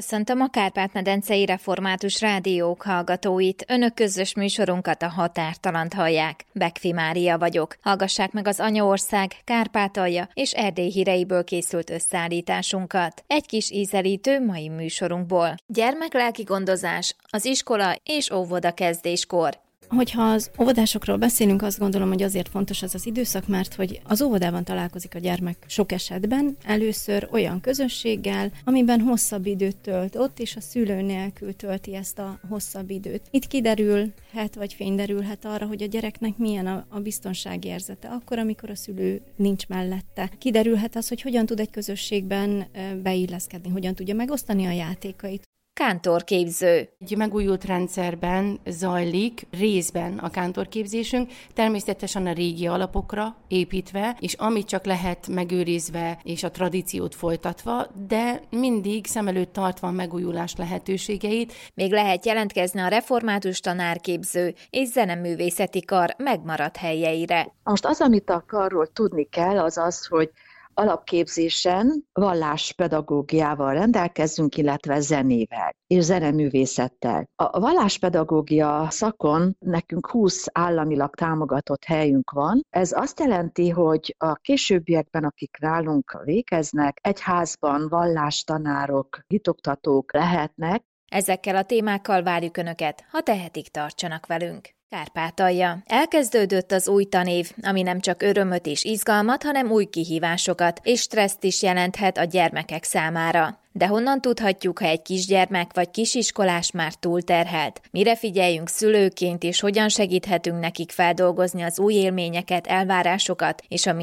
Köszöntöm a Kárpát-medencei Református Rádiók hallgatóit. Önök közös műsorunkat, a Határtalant hallják. Bekfi Mária vagyok. Hallgassák meg az Anyaország, Kárpátalja és Erdély híreiből készült összeállításunkat. Egy kis ízelítő mai műsorunkból. Gyermeklelki gondozás az iskola és óvoda kezdéskor. Hogyha az óvodásokról beszélünk, azt gondolom, hogy azért fontos az az időszak, mert hogy az óvodában találkozik a gyermek sok esetben először olyan közösséggel, amiben hosszabb időt tölt ott, és a szülő nélkül tölti ezt a hosszabb időt. Itt kiderülhet, vagy fényderülhet arra, hogy a gyereknek milyen a biztonsági érzete, akkor, amikor a szülő nincs mellette. Kiderülhet az, hogy hogyan tud egy közösségben beilleszkedni, hogyan tudja megosztani a játékait. Kántorképző. Egy megújult rendszerben zajlik részben a kántorképzésünk, természetesen a régi alapokra építve, és amit csak lehet megőrizve és a tradíciót folytatva, de mindig szem előtt tartva a megújulás lehetőségeit. Még lehet jelentkezni a református tanárképző és zeneművészeti kar megmaradt helyeire. Most az, amit a karról tudni kell, az az, hogy alapképzésen valláspedagógiával rendelkezünk, illetve zenével és zeneművészettel. A valláspedagógia szakon nekünk 20 államilag támogatott helyünk van. Ez azt jelenti, hogy a későbbiekben, akik nálunk végeznek, egyházban vallástanárok, hitoktatók lehetnek. Ezekkel a témákkal várjuk Önöket, ha tehetik, tartsanak velünk. Kárpátalja. Elkezdődött az új tanév, ami nem csak örömöt és izgalmat, hanem új kihívásokat és stresszt is jelenthet a gyermekek számára. De honnan tudhatjuk, ha egy kisgyermek vagy kisiskolás már túlterhelt? Mire figyeljünk szülőként, és hogyan segíthetünk nekik feldolgozni az új élményeket, elvárásokat és a